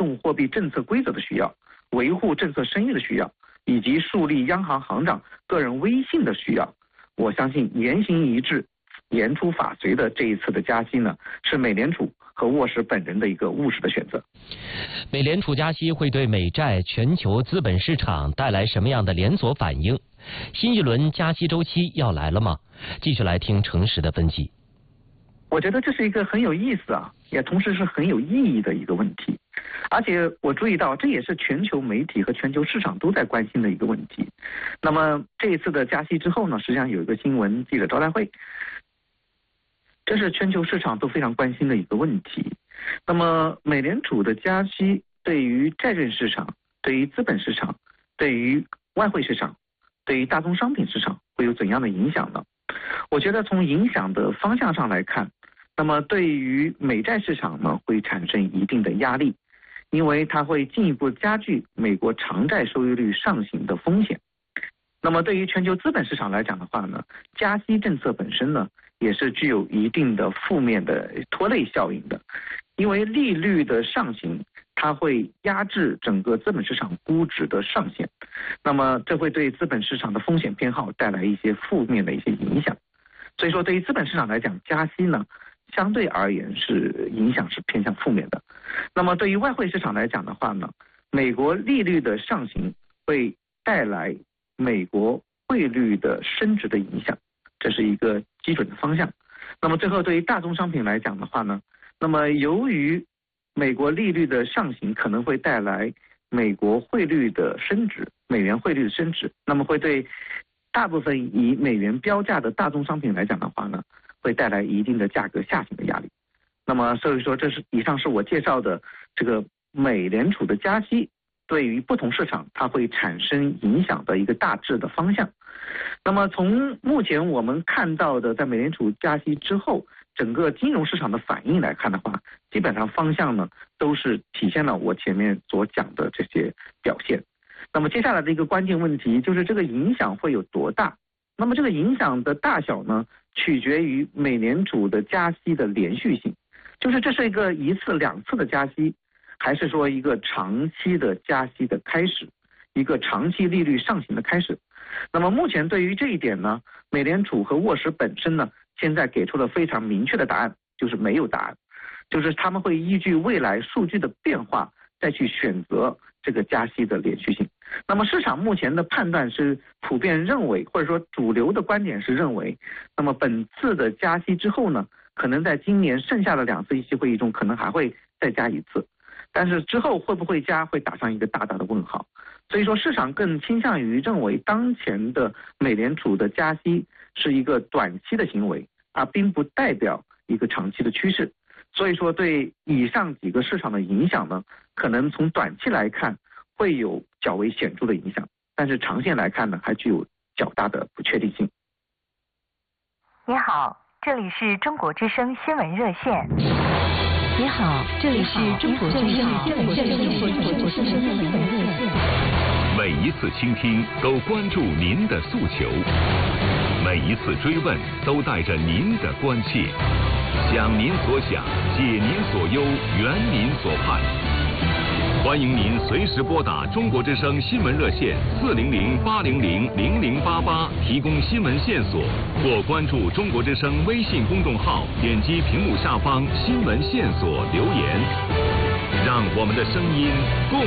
动货币政策规则的需要，维护政策声誉的需要，以及树立央行行长个人威信的需要，我相信言行一致、言出法随的这一次的加息呢，是美联储和沃什本人的一个务实的选择。 美联储加息会对美债、全球资本市场带来什么样的连锁反应？新一轮加息周期要来了吗？继续来听程实的分析。 我觉得这是一个很有意思也同时是很有意义的一个问题，而且我注意到这也是全球媒体和全球市场都在关心的一个问题。那么这一次的加息之后呢，实际上有一个新闻记者招待会，这是全球市场都非常关心的一个问题。那么美联储的加息对于债券市场、对于资本市场、对于外汇市场、对于大宗商品市场会有怎样的影响呢？我觉得从影响的方向上来看，那么对于美债市场呢会产生一定的压力，因为它会进一步加剧美国长债收益率上行的风险。那么对于全球资本市场来讲的话呢，加息政策本身呢也是具有一定的负面的拖累效应的，因为利率的上行它会压制整个资本市场估值的上限，那么这会对资本市场的风险偏好带来一些负面的一些影响。所以说对于资本市场来讲，加息呢相对而言是影响是偏向负面的。那么对于外汇市场来讲的话呢，美国利率的上行会带来美国汇率的升值的影响，这是一个基准的方向。那么最后对于大宗商品来讲的话呢，那么由于美国利率的上行可能会带来美国汇率的升值，美元汇率的升值，那么会对大部分以美元标价的大宗商品来讲的话呢，会带来一定的价格下行的压力。那么所以说以上是我介绍的这个美联储的加息对于不同市场它会产生影响的一个大致的方向。那么从目前我们看到的在美联储加息之后整个金融市场的反应来看的话，基本上方向呢都是体现了我前面所讲的这些表现。那么接下来的一个关键问题就是这个影响会有多大？那么这个影响的大小呢，取决于美联储的加息的连续性，就是这是一次两次的加息，还是说一个长期的加息的开始，一个长期利率上行的开始。那么目前对于这一点呢，美联储和沃什本身呢现在给出了非常明确的答案，就是没有答案，就是他们会依据未来数据的变化再去选择这个加息的连续性。那么市场目前的判断是普遍认为，或者说主流的观点是认为，那么本次的加息之后呢，可能在今年剩下的2次议息会议中可能还会再加一次，但是之后会不会加会打上一个大大的问号。所以说市场更倾向于认为当前的美联储的加息是一个短期的行为，而并不代表一个长期的趋势。所以说对以上几个市场的影响呢，可能从短期来看会有较为显著的影响，但是长线来看呢，还具有较大的不确定性。 你好，这里是中国之声新闻热线。 你好，这里是中国之声新闻热线。 每一次倾听都关注您的诉求，每一次追问都带着您的关切，想您所想，解您所忧，圆您所盼。欢迎您随时拨打中国之声新闻热线400-800-0088提供新闻线索，或关注中国之声微信公众号，点击屏幕下方新闻线索留言，让我们的声音共